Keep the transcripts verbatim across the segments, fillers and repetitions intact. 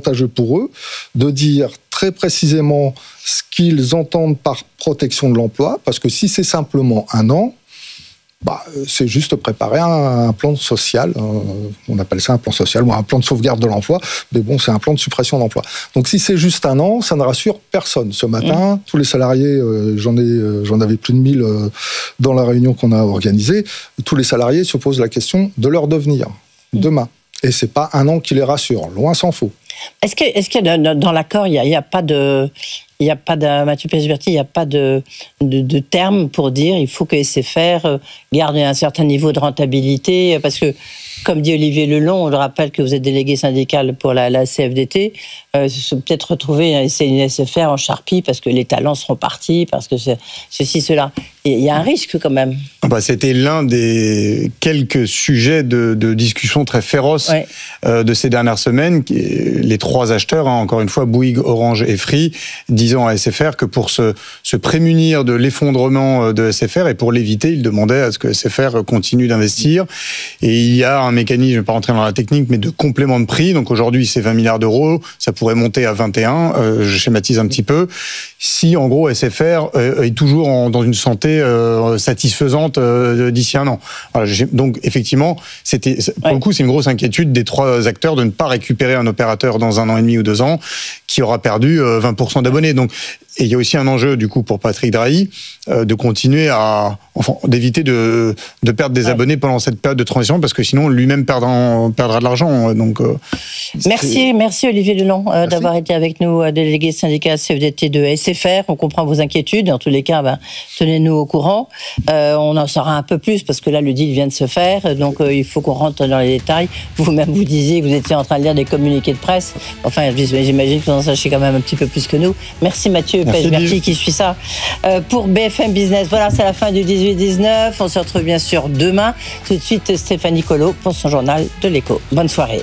avantageux pour eux de dire très précisément ce qu'ils entendent par protection de l'emploi, parce que si c'est simplement un an, bah, c'est juste préparer un, un plan social, euh, on appelle ça un plan social, ou un plan de sauvegarde de l'emploi, mais bon, c'est un plan de suppression d'emploi. Donc si c'est juste un an, ça ne rassure personne. Ce matin, mmh. tous les salariés, euh, j'en ai, euh, j'en avais plus de mille euh, dans la réunion qu'on a organisée, tous les salariés se posent la question de leur devenir, mmh. demain. Et c'est pas un an qui les rassure, loin s'en faut. Est-ce que, est-ce que dans l'accord, il n'y a, il y a pas de... Il n'y a pas de, Mathieu Pezberti, il n'y a pas de, de, de terme pour dire il faut que S F R garde un certain niveau de rentabilité, parce que, comme dit Olivier Lelon, on le rappelle que vous êtes délégué syndical pour la, la C F D T, euh, peut-être retrouver c'est une S F R en charpie parce que les talents seront partis, parce que c'est, ceci, cela. Il y a un risque quand même. Bah, c'était l'un des quelques sujets de, de discussion très féroces ouais. euh, de ces dernières semaines. Les trois acheteurs, hein, encore une fois, Bouygues, Orange et Free, disant à S F R que pour se, se prémunir de l'effondrement de S F R et pour l'éviter, ils demandaient à ce que S F R continue d'investir. Et il y a un mécanisme, je ne vais pas rentrer dans la technique, mais de complément de prix. Donc aujourd'hui, c'est vingt milliards d'euros. Ça pourrait monter à vingt et un. Euh, je schématise un petit peu. Si, en gros, S F R euh, est toujours en, dans une santé euh, satisfaisante euh, d'ici un an. Voilà, donc, effectivement, c'était, pour ouais. le coup, c'est une grosse inquiétude des trois acteurs de ne pas récupérer un opérateur dans un an et demi ou deux ans qui aura perdu euh, vingt pour cent d'abonnés. Donc, et il y a aussi un enjeu, du coup, pour Patrick Drahi, euh, de continuer à, enfin, d'éviter de, de perdre des ouais. abonnés pendant cette période de transition, parce que sinon, lui-même perdra, perdra de l'argent. Donc, euh, merci, merci Olivier Lelon euh, d'avoir été avec nous, euh, délégué syndical C F D T de S F R. On comprend vos inquiétudes. En tous les cas, ben, tenez-nous au courant. Euh, on en saura un peu plus, parce que là, le deal vient de se faire. Donc, euh, il faut qu'on rentre dans les détails. Vous-même, vous disiez, vous étiez en train de lire des communiqués de presse. Enfin, j'imagine que vous en sachez quand même un petit peu plus que nous. Merci Mathieu Pezberti qui suit ça euh, pour B F M Business. Voilà, c'est la fin du dix-huit dix-neuf. On se retrouve bien sûr demain. Tout de suite, Stéphanie Colo pour son journal de l'écho. Bonne soirée.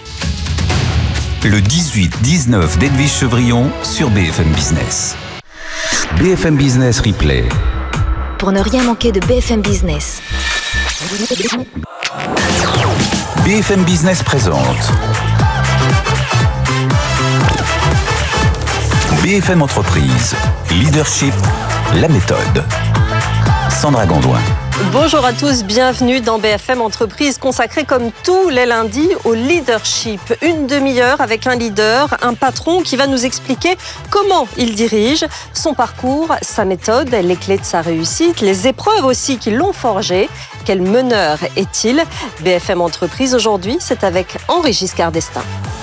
Le dix-huit dix-neuf d'Edwige Chevrillon sur B F M Business. B F M Business Replay. Pour ne rien manquer de B F M Business. B F M Business présente B F M Entreprise, Leadership, la méthode. Sandra Gondouin. Bonjour à tous, bienvenue dans B F M Entreprise, consacrée comme tous les lundis au leadership. Une demi-heure avec un leader, un patron qui va nous expliquer comment il dirige, son parcours, sa méthode, les clés de sa réussite, les épreuves aussi qui l'ont forgé. Quel meneur est-il ? B F M Entreprise aujourd'hui, c'est avec Henri Giscard d'Estaing.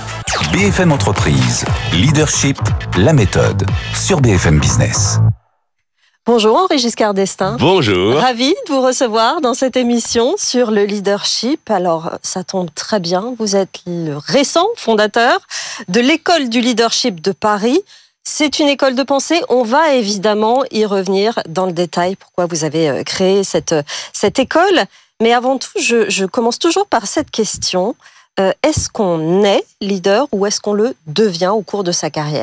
B F M Entreprise, Leadership, la méthode, sur B F M Business. Bonjour Henri Giscard d'Estaing. Bonjour. Ravi de vous recevoir dans cette émission sur le leadership. Alors, ça tombe très bien, vous êtes le récent fondateur de l'école du leadership de Paris. C'est une école de pensée, on va évidemment y revenir dans le détail, pourquoi vous avez créé cette, cette école. Mais avant tout, je, je commence toujours par cette question. Euh, est-ce qu'on est leader ou est-ce qu'on le devient au cours de sa carrière ?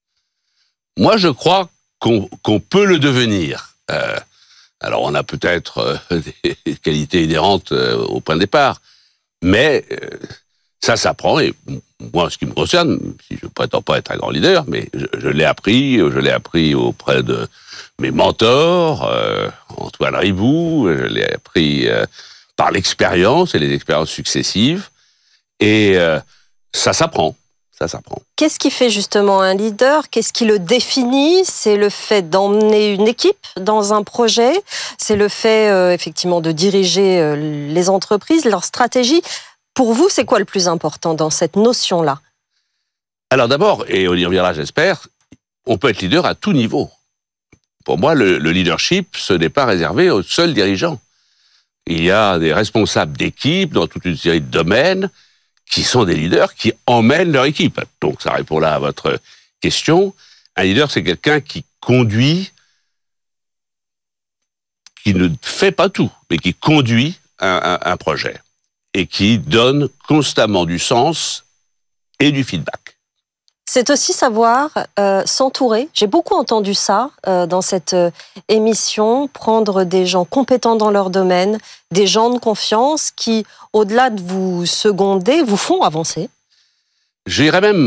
Moi, je crois qu'on, qu'on peut le devenir. Euh, alors, on a peut-être euh, des qualités inhérentes euh, au point de départ, mais euh, ça s'apprend. Et moi, ce qui me concerne, si je ne prétends pas être un grand leader, mais je, je l'ai appris, je l'ai appris auprès de mes mentors, euh, Antoine Riboud, je l'ai appris euh, par l'expérience et les expériences successives. Et euh, ça s'apprend, ça s'apprend. Qu'est-ce qui fait justement un leader ? Qu'est-ce qui le définit ? C'est le fait d'emmener une équipe dans un projet ? C'est le fait, euh, effectivement, de diriger euh, les entreprises, leur stratégie ? Pour vous, c'est quoi le plus important dans cette notion-là ? Alors d'abord, et on y reviendra j'espère, on peut être leader à tout niveau. Pour moi, le, le leadership, ce n'est pas réservé aux seuls dirigeants. Il y a des responsables d'équipe dans toute une série de domaines qui sont des leaders qui emmènent leur équipe. Donc, ça répond là à votre question. Un leader, c'est quelqu'un qui conduit, qui ne fait pas tout, mais qui conduit un, un, un projet et qui donne constamment du sens et du feedback. C'est aussi savoir euh, s'entourer. J'ai beaucoup entendu ça euh, dans cette euh, émission, prendre des gens compétents dans leur domaine, des gens de confiance qui, au-delà de vous seconder, vous font avancer. J'irais même